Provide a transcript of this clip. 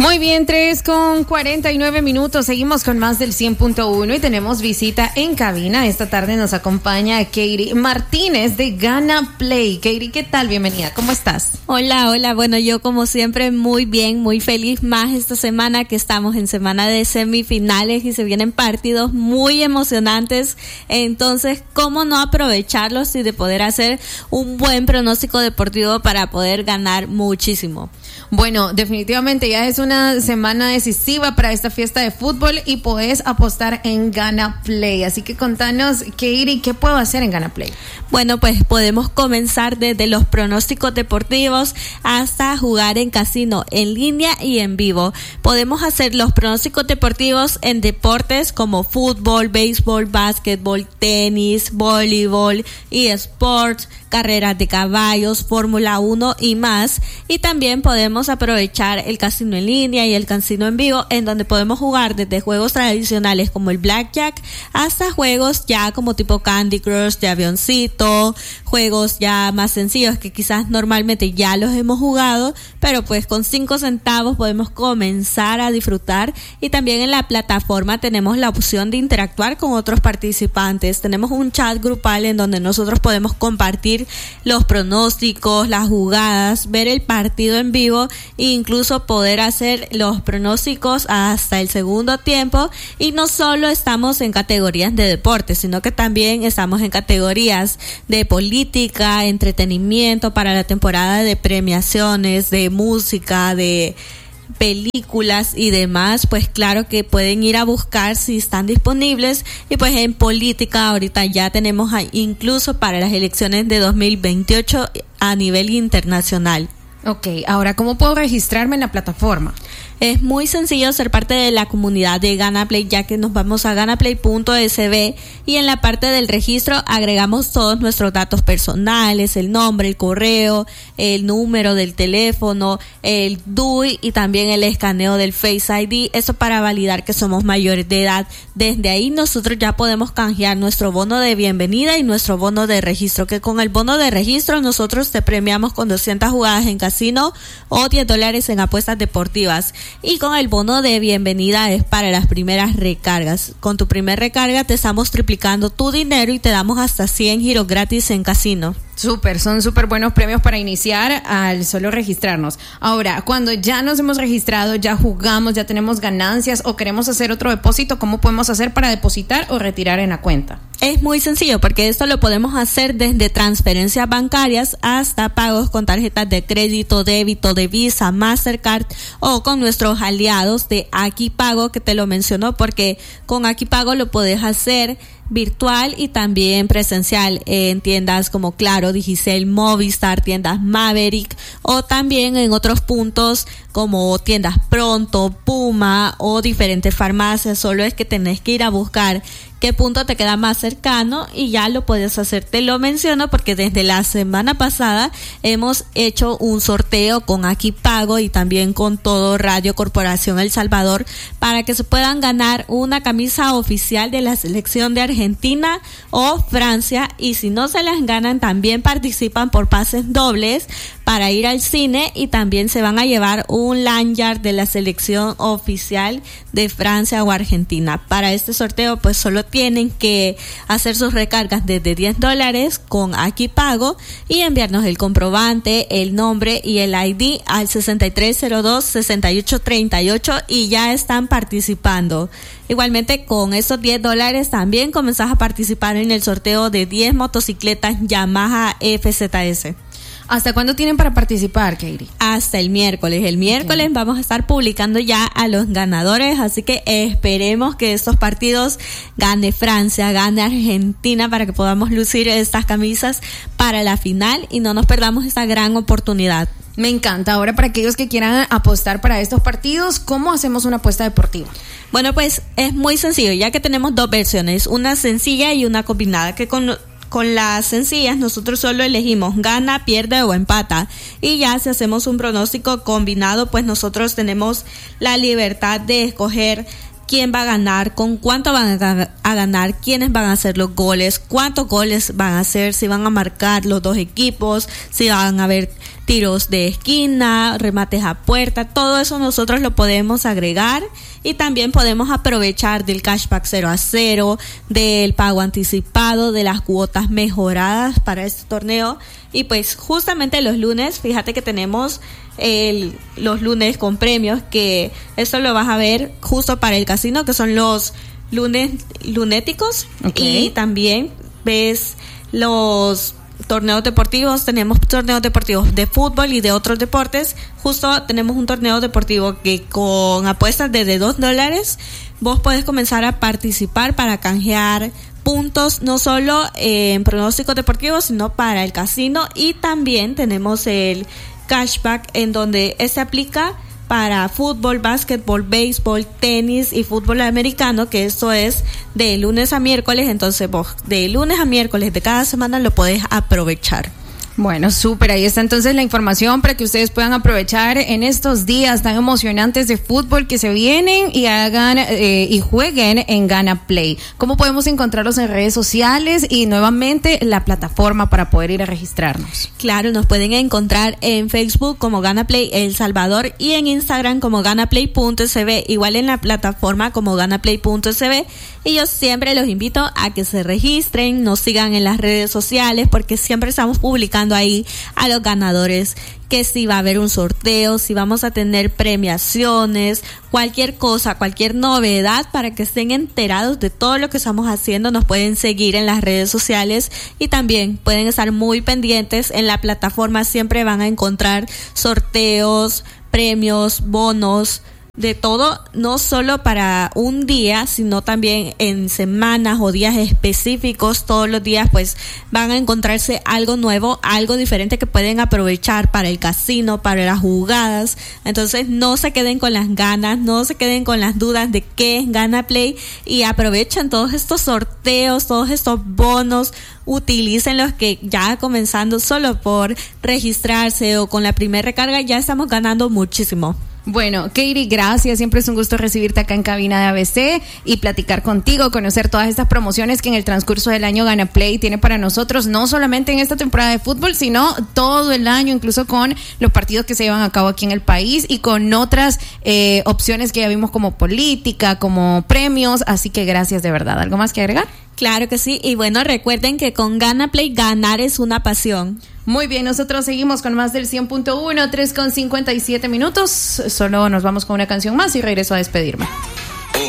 Muy bien, 3:49. Seguimos con más del 100.1 y tenemos visita en cabina. Esta tarde nos acompaña Katie Martínez de Gana Play. Katie, ¿qué tal? Bienvenida. ¿Cómo estás? Hola. Bueno, yo como siempre muy bien, muy feliz más esta semana que estamos en semana de semifinales y se vienen partidos muy emocionantes. Entonces, ¿cómo no aprovecharlos y de poder hacer un buen pronóstico deportivo para poder ganar muchísimo? Bueno, definitivamente ya es una semana decisiva para esta fiesta de fútbol y podés apostar en Gana Play. Así que contanos, Katie, ¿qué puedo hacer en Gana Play? Bueno, pues podemos comenzar desde los pronósticos deportivos hasta jugar en casino, en línea y en vivo. Podemos hacer los pronósticos deportivos en deportes como fútbol, béisbol, básquetbol, tenis, voleibol, eSports, carreras de caballos, Fórmula 1 y más. Y también podemos aprovechar el casino en línea y el casino en vivo, en donde podemos jugar desde juegos tradicionales como el blackjack hasta juegos ya como tipo Candy Crush, de avioncito, juegos ya más sencillos que quizás normalmente ya los hemos jugado, pero pues con 5 centavos podemos comenzar a disfrutar. Y también en la plataforma tenemos la opción de interactuar con otros participantes. Tenemos un chat grupal en donde nosotros podemos compartir los pronósticos, las jugadas, ver el partido en vivo e incluso poder hacer los pronósticos hasta el segundo tiempo. Y no solo estamos en categorías de deporte, sino que también estamos en categorías de política, entretenimiento para la temporada de premiaciones, de música, de películas y demás. Pues claro que pueden ir a buscar si están disponibles. Y pues en política ahorita ya tenemos incluso para las elecciones de 2028 a nivel internacional. Ok, ahora, ¿cómo puedo registrarme en la plataforma? Es muy sencillo ser parte de la comunidad de Gana Play, ya que nos vamos a ganaplay.sb y en la parte del registro agregamos todos nuestros datos personales, el nombre, el correo, el número del teléfono, el DUI y también el escaneo del Face ID, eso para validar que somos mayores de edad. Desde ahí nosotros ya podemos canjear nuestro bono de bienvenida y nuestro bono de registro, que con el bono de registro nosotros te premiamos con 200 jugadas en casino o $10 en apuestas deportivas. Y con el bono de bienvenida es para las primeras recargas. Con tu primer recarga te estamos triplicando tu dinero y te damos hasta 100 giros gratis en casino. Son súper buenos premios para iniciar al solo registrarnos. Ahora, cuando ya nos hemos registrado, ya jugamos, ya tenemos ganancias o queremos hacer otro depósito, ¿cómo podemos hacer para depositar o retirar en la cuenta? Es muy sencillo porque esto lo podemos hacer desde transferencias bancarias hasta pagos con tarjetas de crédito, débito, de Visa, Mastercard o con nuestros aliados de Akipago, que te lo menciono porque con Akipago lo puedes hacer virtual y también presencial en tiendas como Claro, Digicel, Movistar, tiendas Maverick o también en otros puntos como tiendas Pronto, Puma o diferentes farmacias. Solo es que tenés que ir a buscar qué punto te queda más cercano y ya lo puedes hacer. Te lo menciono porque desde la semana pasada hemos hecho un sorteo con Akipago y también con todo Radio Corporación El Salvador para que se puedan ganar una camisa oficial de la selección de Argentina o Francia, y si no se las ganan también participan por pases dobles para ir al cine y también se van a llevar un lanyard de la selección oficial de Francia o Argentina. Para este sorteo pues solo tienen que hacer sus recargas desde $10 con Akipago y enviarnos el comprobante, el nombre y el ID al 6302-6838 y ya están participando. Igualmente con esos $10 también comenzás a participar en el sorteo de 10 motocicletas Yamaha FZS. ¿Hasta cuándo tienen para participar, Katie? Hasta el miércoles. El miércoles vamos a estar publicando ya a los ganadores, así que esperemos que estos partidos gane Francia, gane Argentina para que podamos lucir estas camisas para la final y no nos perdamos esta gran oportunidad. Me encanta. Ahora, para aquellos que quieran apostar para estos partidos, ¿cómo hacemos una apuesta deportiva? Bueno, pues es muy sencillo, ya que tenemos dos versiones, una sencilla y una combinada, que con las sencillas nosotros solo elegimos gana, pierde o empata, y ya si hacemos un pronóstico combinado pues nosotros tenemos la libertad de escoger quién va a ganar, con cuánto van a ganar, quiénes van a hacer los goles, cuántos goles van a hacer, si van a marcar los dos equipos, si van a haber tiros de esquina, remates a puerta, todo eso nosotros lo podemos agregar y también podemos aprovechar del cashback 0-0, del pago anticipado, de las cuotas mejoradas para este torneo. Y pues justamente los lunes, fíjate que tenemos los lunes con premios, que eso lo vas a ver justo para el casino, que son los lunes lunéticos. Okay. Y también ves los torneos deportivos. Tenemos torneos deportivos de fútbol y de otros deportes. Justo tenemos un torneo deportivo que con apuestas desde $2 vos podés comenzar a participar para canjear puntos, no solo en pronósticos deportivos, sino para el casino. Y también tenemos el cashback, en donde se aplica para fútbol, básquetbol, béisbol, tenis y fútbol americano, que esto es de lunes a miércoles. Entonces vos de lunes a miércoles de cada semana lo podés aprovechar. Bueno, súper, ahí está entonces la información para que ustedes puedan aprovechar en estos días tan emocionantes de fútbol que se vienen y hagan y jueguen en Gana Play. ¿Cómo podemos encontrarlos en redes sociales y nuevamente la plataforma para poder ir a registrarnos? Claro, nos pueden encontrar en Facebook como Gana Play El Salvador y en Instagram como ganaplay.sb, igual en la plataforma como ganaplay.sb. Y yo siempre los invito a que se registren, nos sigan en las redes sociales, porque siempre estamos publicando ahí a los ganadores, que si va a haber un sorteo, si vamos a tener premiaciones, cualquier cosa, cualquier novedad, para que estén enterados de todo lo que estamos haciendo. Nos pueden seguir en las redes sociales y también pueden estar muy pendientes en la plataforma. Siempre van a encontrar sorteos, premios, bonos, de todo, no solo para un día, sino también en semanas o días específicos. Todos los días pues van a encontrarse algo nuevo, algo diferente que pueden aprovechar para el casino, para las jugadas. Entonces no se queden con las ganas, no se queden con las dudas de qué es Gana Play, y aprovechen todos estos sorteos, todos estos bonos. Utilicen los que ya comenzando solo por registrarse o con la primera recarga ya estamos ganando muchísimo. Bueno, Katie, gracias. Siempre es un gusto recibirte acá en cabina de ABC y platicar contigo, conocer todas estas promociones que en el transcurso del año Gana Play tiene para nosotros, no solamente en esta temporada de fútbol, sino todo el año, incluso con los partidos que se llevan a cabo aquí en el país y con otras opciones que ya vimos como política, como premios. Así que gracias de verdad. ¿Algo más que agregar? Claro que sí, y bueno, recuerden que con Gana Play ganar es una pasión. Muy bien, nosotros seguimos con más del 100.1, 3:57 minutos. Solo nos vamos con una canción más y regreso a despedirme.